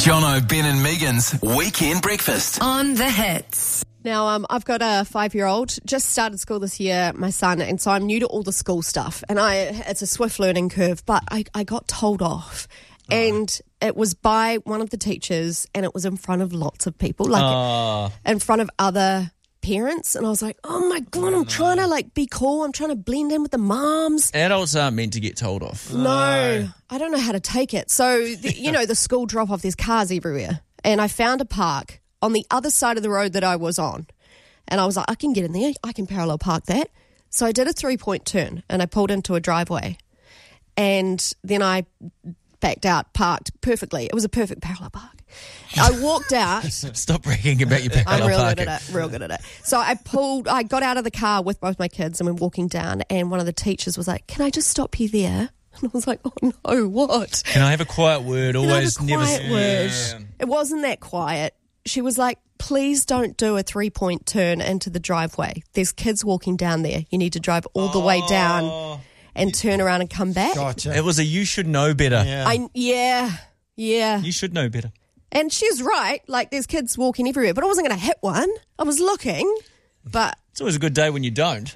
Jono, Ben and Megan's Weekend Breakfast. On the Hits. Now, I've got a 5-year-old, just started school this year, my son, and so I'm new to all the school stuff. And it's a swift learning curve, but I got told off. And it was by one of the teachers, and it was in front of lots of people, in front of other parents. And I was like, oh my God, I'm trying to be cool. I'm trying to blend in with the moms. Adults aren't meant to get told off. No, I don't know how to take it. So, the school drop off, there's cars everywhere. And I found a park on the other side of the road that I was on. And I was like, I can get in there. I can parallel park that. So I did a 3-point turn and I pulled into a driveway. And then I backed out, parked perfectly. It was a perfect parallel park. I walked out. Stop bragging about your parallel I'm real parking. good at it. So I got out of the car with both my kids and we're walking down, and one of the teachers was like, can I just stop you there? And I was like, oh no, what? Can I have a quiet word? Always Can I have a quiet word? Yeah. It wasn't that quiet. She was like, please don't do a 3-point turn into the driveway. There's kids walking down there. You need to drive all the way down and turn around and come back. Gotcha. It was you should know better. Yeah. Yeah. You should know better. And she's right. There's kids walking everywhere, but I wasn't going to hit one. I was looking, but... It's always a good day when you don't.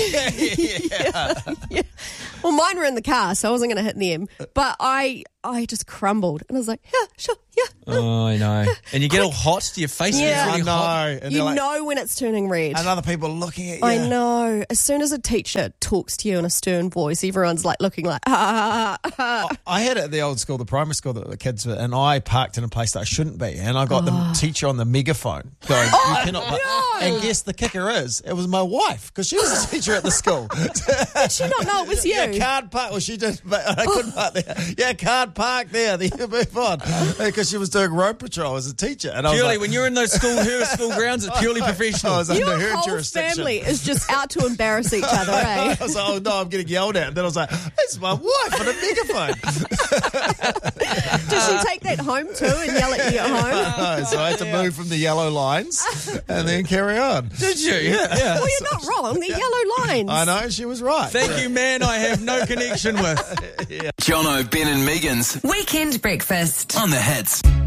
Yeah. Well, mine were in the car, so I wasn't going to hit them. But I just crumbled. And I was like, yeah, sure, yeah. Oh, I know. And you get all hot. Your face Yeah. gets really hot. I know. And You they're know when it's turning red. and other people are looking at you. I know. As soon as a teacher talks to you in a stern voice, everyone's looking like, I had it at the old school, the primary school that the kids were, and I parked in a place that I shouldn't be, and I got the teacher on the megaphone going, you cannot park. no. And guess the kicker is, it was my wife, because she was a teacher at the school. Did she not know it was you? Yeah, can't park. Well, she did, but I couldn't park there. Yeah, can't park there. Then you move on. Because she was doing road patrol as a teacher. And I was Purely, like, when you're in those school grounds, it's purely professional. I was under Your her whole jurisdiction. family is just out to embarrass each other, eh? I was like, oh no, I'm getting yelled at. And then I was like, it's my wife on a megaphone. Did she take that home too and yell at you at home? So I had to move from the yellow lines and then carry on. Did you? Yeah. Well, you're not wrong. They're yellow lines. I know, she was right. Thank you, man. I have no connection with. Jono, Ben and Megan's Weekend Breakfast. On the Hits.